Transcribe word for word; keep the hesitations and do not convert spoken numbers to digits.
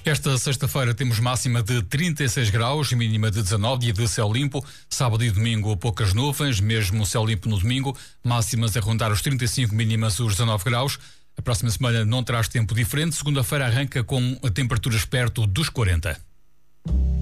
Esta sexta-feira temos máxima de trinta e seis graus, mínima de dezanove, dia de céu limpo. Sábado e domingo poucas nuvens, mesmo céu limpo no domingo. Máximas a rondar os trinta e cinco, mínimas os dezanove graus. A próxima semana não traz tempo diferente. Segunda-feira arranca com temperaturas perto dos quarenta.